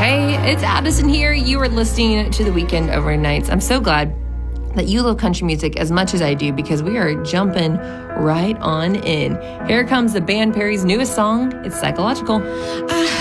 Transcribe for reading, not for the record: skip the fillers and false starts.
Hey, it's Addison here. You are listening to The Weekend Overnights. I'm so glad that you love country music as much as I do, because we are jumping right on in. Here comes the band Perry's newest song. It's Psychological.